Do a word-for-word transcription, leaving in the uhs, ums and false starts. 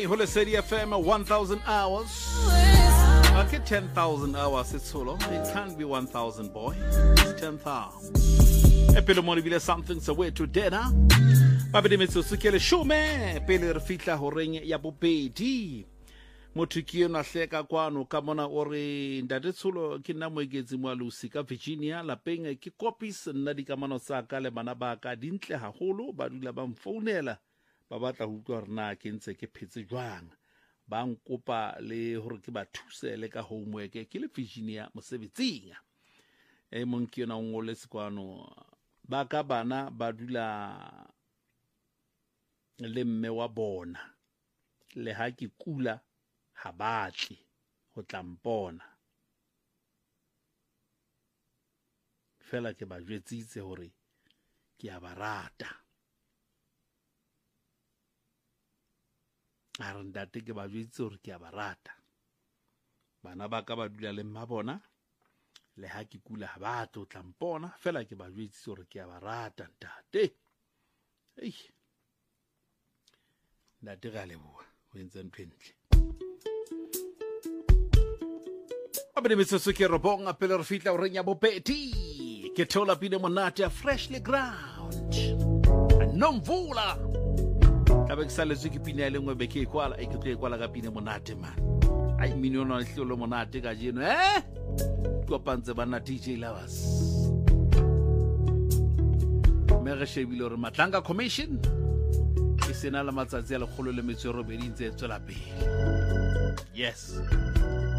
Hole City F M one thousand hours. Okay, ten thousand hours it's solo. It can't be one thousand, boy. It's ten thousand. Epelo mo bile something so way to dinner. Ba be metso sukele shume pele re fitla horeng ya bobedi. Motho ke yona hleka kwano ka mona ore ndate tsholo ke nna moeketsi mo Lucy ka Virginia lapeng ke copies nna di kamano tsa ka le bana ba ka dintle haholo ba dula ba mfounela ba batla ho utlwa rena ke ntse ke phetse jwang ba nkopa le hore ke ba thuse le ka homework ke le Virginia mosebetsing e mong ke yona ngole sekwano ba ka bana ba dula le mme wa bona le ha ke kula ha batli ho tlampona fela ke ba jwetsitse hore ke a ba rata a re ndate ke ba jwetsitse hore ke a ba rata bana ba ka ba dula le mma bona le ha ke kula ha batli ho tlampona fela ke ba jwetsitse hore ke a ba rata ntate ei ndate ga leboa ho entse ntho entle Abene metso ke robonga pele re fitla o renya bopeti ke thola pine monate a freshly ground a nomvula ka be ke sa letse ke pina le ngwe be ke kwala e ke tlo e kwala ka pine monate man ai miniono le hlolo monate ka jeno eh kopantse bana D J Lovers me re shebile re Matlanga Commission e sena la matsatsi a le kgolo le metso robedi ntse tswela pele yes